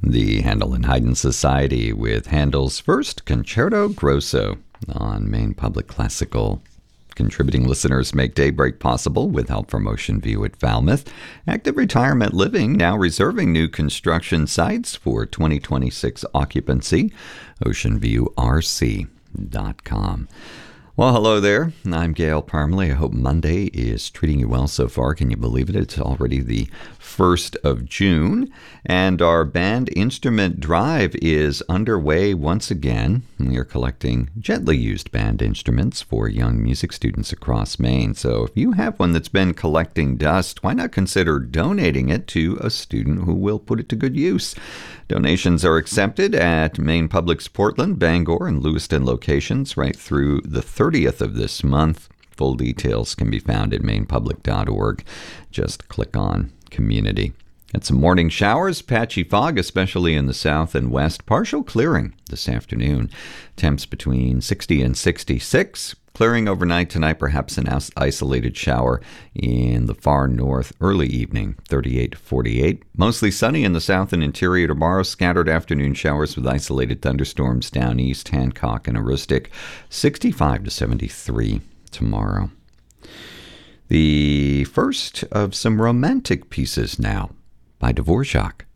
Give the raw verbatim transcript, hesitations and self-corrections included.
The Handel and Haydn Society with Handel's first Concerto Grosso on Maine Public Classical. Contributing listeners make Daybreak possible with help from Ocean View at Falmouth. Active Retirement Living now reserving new construction sites for twenty twenty-six occupancy. ocean view r c dot com. Well, hello there. I'm Gail Parmalee. I hope Monday is treating you well so far. Can you believe it? It's already the first of June, and our band instrument drive is underway once again. We are collecting gently used band instruments for young music students across Maine. So if you have one that's been collecting dust, why not consider donating it to a student who will put it to good use? Donations are accepted at Maine Public's Portland, Bangor, and Lewiston locations right through the thirtieth of this month. Full details can be found at maine public dot org. Just click on Community. Had some morning showers, patchy fog, especially in the south and west. Partial clearing this afternoon. Temps between sixty and sixty-six. Clearing overnight tonight, perhaps an isolated shower in the far north early evening, thirty-eight to forty-eight. Mostly sunny in the south and interior tomorrow. Scattered afternoon showers with isolated thunderstorms down east, Hancock and Aroostook, sixty-five to seventy-three tomorrow. The first of some romantic pieces now by Dvorak.